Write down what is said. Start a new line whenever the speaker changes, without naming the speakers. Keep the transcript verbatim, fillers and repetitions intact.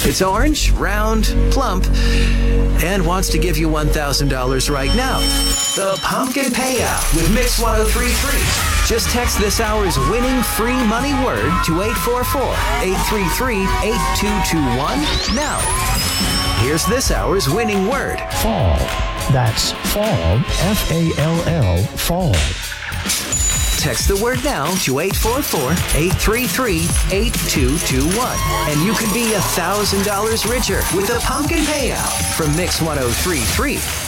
It's orange, round, plump, and wants to give you one thousand dollars right now. The Pumpkin Payout with Mix ten thirty-three. Just text this hour's winning free money word to eight four four, eight three three, eight two two one now. Here's this hour's winning word.
Fall. That's fall, F A L L, fall.
Text the word now to eight four four, eight three three, eight two two one. And you could be one thousand dollars richer with the Pumpkin Payout from Mix ten thirty-three.